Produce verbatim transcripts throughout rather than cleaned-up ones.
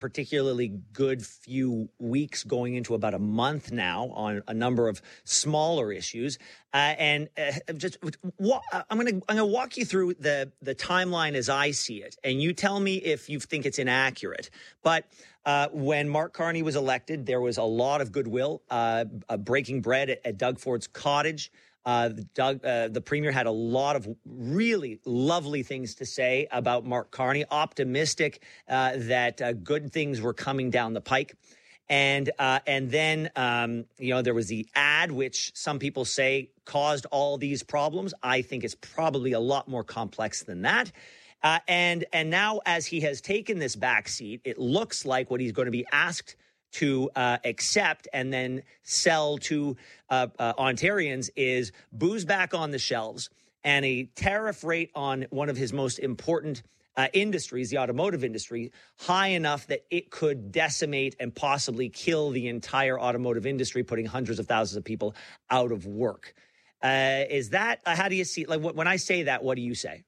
particularly good few weeks going into about a month now on a number of smaller issues. Uh, and uh, just wa- I'm going to I'm going to walk you through the the timeline as I see it, and you tell me if you think it's inaccurate. But uh, when Mark Carney was elected, there was a lot of goodwill, uh, uh, breaking bread at, at Doug Ford's cottage. Uh, Doug, uh, the premier had a lot of really lovely things to say about Mark Carney, optimistic uh, that uh, good things were coming down the pike. And uh, and then, um, you know, there was the ad, which some people say caused all these problems. I think it's probably a lot more complex than that. Uh, and and now, as he has taken this back seat, it looks like what he's going to be asked to uh, accept and then sell to uh, uh, Ontarians is booze back on the shelves and a tariff rate on one of his most important uh, industries, the automotive industry, high enough that it could decimate and possibly kill the entire automotive industry, putting hundreds of thousands of people out of work. Uh, is that, uh, how do you see, like when I say that, what do you say?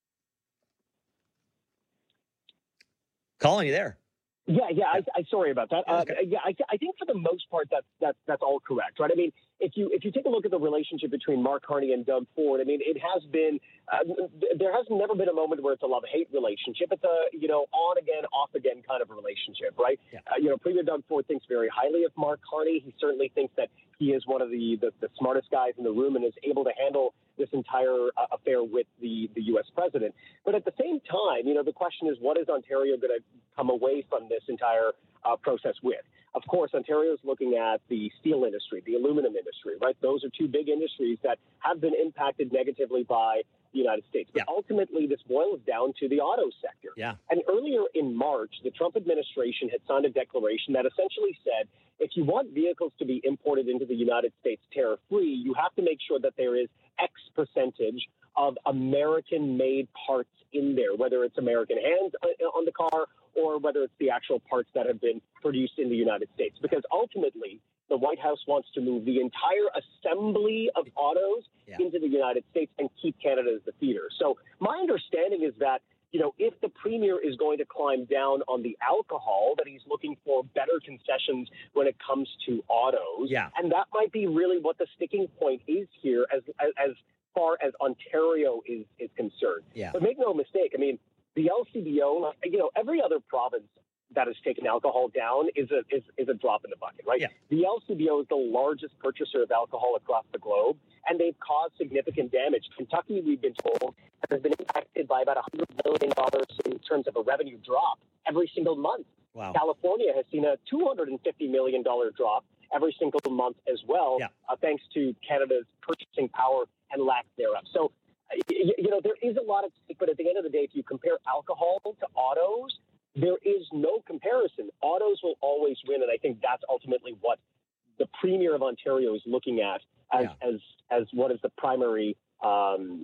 Colin, you there? Yeah, yeah. I, I sorry about that. Uh, okay. Yeah, I, I think for the most part that's that's that's all correct, right? I mean, if you if you take a look at the relationship between Mark Carney and Doug Ford, I mean, it has been uh, there has never been a moment where it's a love-hate relationship. It's a you know on again, off again kind of relationship, right? Yeah. Uh, you know, Premier Doug Ford thinks very highly of Mark Carney. He certainly thinks that he is one of the the, the smartest guys in the room and is able to handle this entire uh, affair with the, the U S president. But at the same time, you know, the question is, what is Ontario going to come away from this entire uh, process with? Of course, Ontario is looking at the steel industry, the aluminum industry, right? Those are two big industries that have been impacted negatively by the United States. But yeah. ultimately, this boils down to the auto sector. Yeah. And earlier in March, the Trump administration had signed a declaration that essentially said, if you want vehicles to be imported into the United States tariff-free, you have to make sure that there is X percentage of American-made parts in there, whether it's American hands on the car or whether it's the actual parts that have been produced in the United States. Because ultimately, the White House wants to move the entire assembly of autos yeah. into the United States and keep Canada as the feeder. So my understanding is that, you know, if the premier is going to climb down on the alcohol, that he's looking for better concessions when it comes to autos. Yeah. And that might be really what the sticking point is here as as, as far as Ontario is, is concerned. Yeah. But make no mistake, I mean, the L C B O, you know, every other province that has taken alcohol down is a is, is a drop in the bucket, right? Yeah. The L C B O is the largest purchaser of alcohol across the globe, and they've caused significant damage. Kentucky, we've been told, has been impacted by about one hundred billion dollars in terms of a revenue drop every single month. Wow. California has seen a two hundred fifty million dollars drop every single month as well, yeah. uh, thanks to Canada's purchasing power and lack thereof. So, you, you know, there is a lot at stake, but at the end of the day, if you compare alcohol to autos, there is no comparison. Autos will always win, and I think that's ultimately what the Premier of Ontario is looking at as yeah. as as what is the primary um,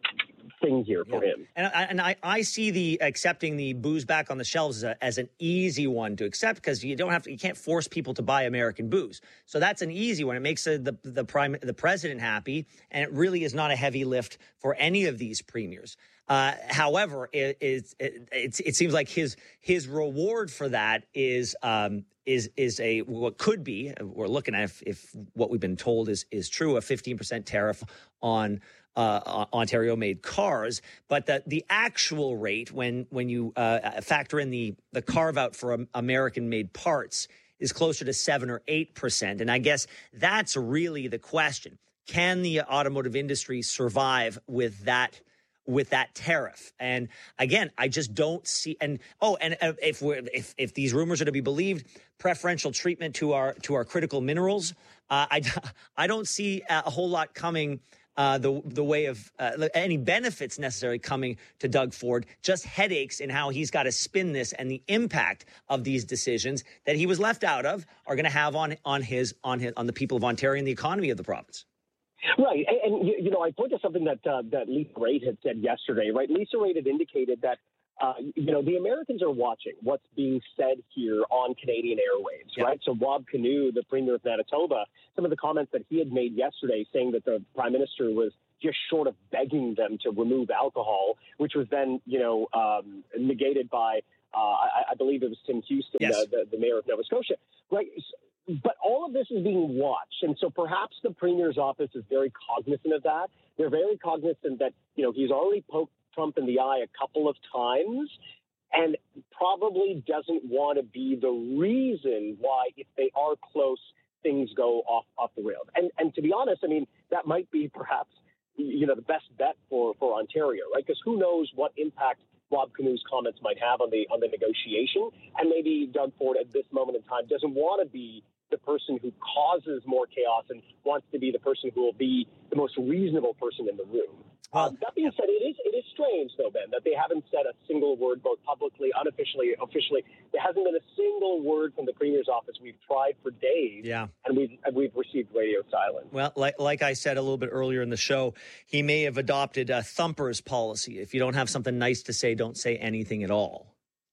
thing here for yeah. him. And, I, and I, I see the accepting the booze back on the shelves as, a, as an easy one to accept because you don't have to, you can't force people to buy American booze. So that's an easy one. It makes a, the the prime the president happy, and it really is not a heavy lift for any of these premiers. Uh, however, it, it, it, it seems like his his reward for that is um, is is a what could be we're looking at if, if what we've been told is is true, a fifteen percent tariff on uh, Ontario-made cars. But the the actual rate when when you uh, factor in the the carve out for um, American-made parts is closer to seven or eight percent. And I guess that's really the question: can the automotive industry survive with that? with that tariff? And again, I just don't see, and oh, and uh, if we're, if, if these rumors are to be believed, preferential treatment to our, to our critical minerals, uh, I, I don't see a whole lot coming, uh, the, the way of, uh, any benefits necessary coming to Doug Ford, just headaches in how he's got to spin this, and the impact of these decisions that he was left out of are going to have on, on his, on his, on the people of Ontario and the economy of the province. Right. And, and you, you know, I point to something that uh, that Lisa Raitt had said yesterday, right? Lisa Raitt had indicated that, uh, you know, the Americans are watching what's being said here on Canadian airwaves, yeah. right? So Rob Canoe, the Premier of Manitoba, some of the comments that he had made yesterday saying that the Prime Minister was just short of begging them to remove alcohol, which was then, you know, um, negated by Uh, I, I believe it was Tim Houston, yes. uh, the, the mayor of Nova Scotia, right? But all of this is being watched, and so perhaps the Premier's office is very cognizant of that. They're very cognizant that, you know, he's already poked Trump in the eye a couple of times, and probably doesn't want to be the reason why, if they are close, things go off off the rails. And and to be honest, I mean, that might be perhaps, you know, the best bet for, for Ontario, right? Because who knows what impact Rob Canute's comments might have on the on the negotiation, and maybe Doug Ford at this moment in time doesn't want to be the person who causes more chaos and wants to be the person who will be the most reasonable person in the room. Well, um, that being said, it is it is strange, though, Ben, that they haven't said a single word, both publicly, unofficially, officially. There hasn't been a single word from the Premier's office. We've tried for days, yeah. and we've and we've received radio silence. Well, like like I said a little bit earlier in the show, he may have adopted a thumper's policy. If you don't have something nice to say, don't say anything at all.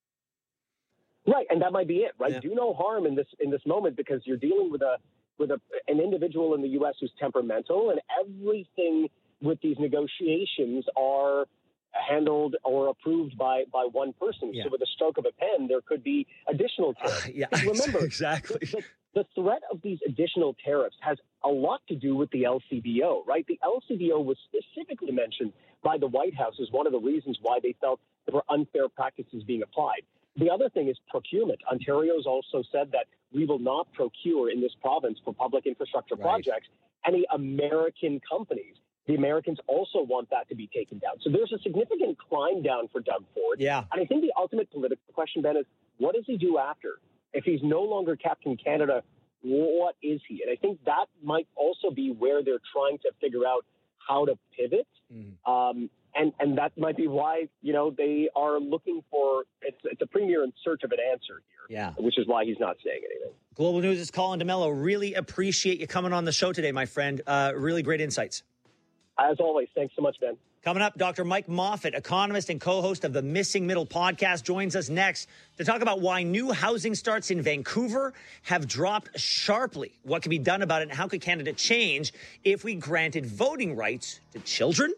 Right, and that might be it, right? Yeah. Do no harm in this in this moment, because you're dealing with a with a, an individual in the U S who's temperamental, and everything with these negotiations are handled or approved by, by one person. Yeah. So with a stroke of a pen, there could be additional tariffs. Uh, yeah, remember, exactly. The, the threat of these additional tariffs has a lot to do with the L C B O, right? The L C B O was specifically mentioned by the White House as one of the reasons why they felt there were unfair practices being applied. The other thing is procurement. Ontario's also said that we will not procure in this province for public infrastructure right. projects any American companies. The Americans also want that to be taken down. So there's a significant climb down for Doug Ford. Yeah. And I think the ultimate political question, Ben, is what does he do after? If he's no longer Captain Canada, what is he? And I think that might also be where they're trying to figure out how to pivot. Mm-hmm. Um, and, and that might be why, you know, they are looking for, it's, it's a Premier in search of an answer here. Yeah. Which is why he's not saying anything. Global News is Colin DeMello. Really appreciate you coming on the show today, my friend. Uh, really great insights. As always, thanks so much, Ben. Coming up, Doctor Mike Moffat, economist and co-host of the Missing Middle podcast, joins us next to talk about why new housing starts in Vancouver have dropped sharply, what can be done about it, and how could Canada change if we granted voting rights to children?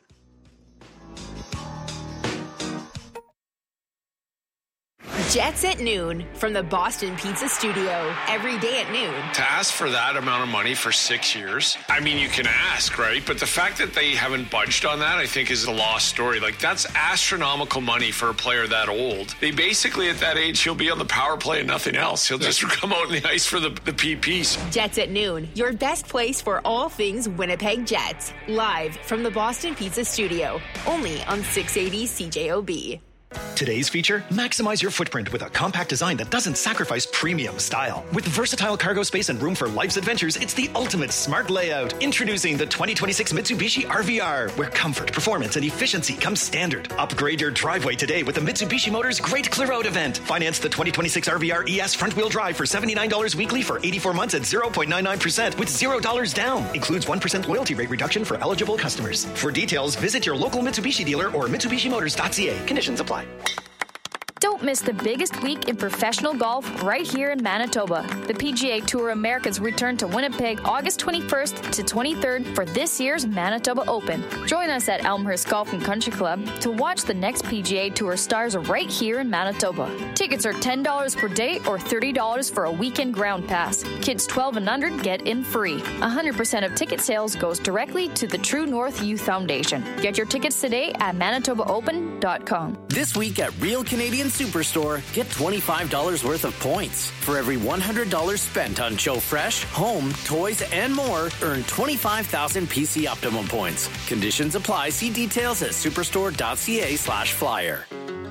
Jets at noon from the Boston Pizza Studio. Every day at noon. To ask for that amount of money for six years, I mean, you can ask, right? But the fact that they haven't budged on that, I think, is a lost story. Like, that's astronomical money for a player that old. They basically, at that age, he'll be on the power play and nothing else. He'll just come out in the ice for the, the P Ps. Jets at noon, your best place for all things Winnipeg Jets. Live from the Boston Pizza Studio. Only on six eighty C J O B. Today's feature, maximize your footprint with a compact design that doesn't sacrifice premium style. With versatile cargo space and room for life's adventures, it's the ultimate smart layout. Introducing the twenty twenty-six Mitsubishi R V R, where comfort, performance, and efficiency come standard. Upgrade your driveway today with the Mitsubishi Motors Great Clear Out event. Finance the twenty twenty-six R V R E S front-wheel drive for seventy-nine dollars weekly for eighty-four months at zero point nine nine percent with zero dollars down. Includes one percent loyalty rate reduction for eligible customers. For details, visit your local Mitsubishi dealer or Mitsubishi Motors dot C A. Conditions apply. Don't miss the biggest week in professional golf right here in Manitoba. The P G A Tour Americas return to Winnipeg August twenty-first to twenty-third for this year's Manitoba Open. Join us at Elmhurst Golf and Country Club to watch the next P G A Tour stars right here in Manitoba. Tickets are ten dollars per day or thirty dollars for a weekend ground pass. Kids twelve and under get in free. one hundred percent of ticket sales goes directly to the True North Youth Foundation. Get your tickets today at manitoba open dot com. This week at Real Canadian Superstore, get twenty-five dollars worth of points. For every one hundred dollars spent on Joe Fresh, home, toys, and more, earn twenty-five thousand P C Optimum points. Conditions apply. See details at superstore dot C A slash flyer.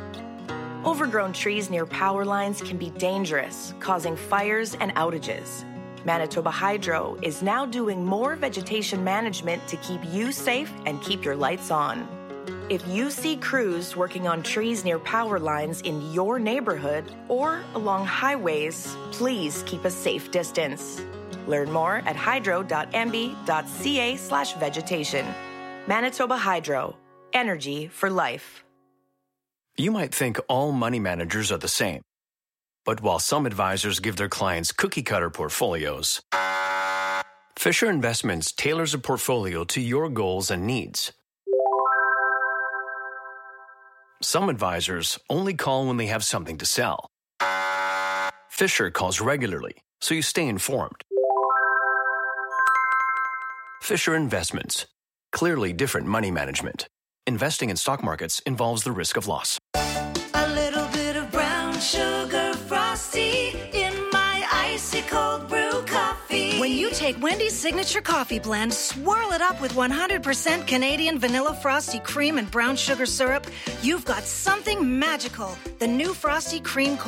Overgrown trees near power lines can be dangerous, causing fires and outages. Manitoba Hydro is now doing more vegetation management to keep you safe and keep your lights on. If you see crews working on trees near power lines in your neighborhood or along highways, please keep a safe distance. Learn more at hydro dot m b dot c a slash vegetation. Manitoba Hydro. Energy for life. You might think all money managers are the same. But while some advisors give their clients cookie-cutter portfolios, Fisher Investments tailors a portfolio to your goals and needs. Some advisors only call when they have something to sell. Fisher calls regularly, so you stay informed. Fisher Investments. Clearly different money management. Investing in stock markets involves the risk of loss. A little bit of brown sugar frosty in my icy cold brew coffee. When you take Wendy's signature coffee blend, swirl it up with one hundred percent Canadian vanilla frosty cream and brown sugar syrup, you've got something magical. The new frosty cream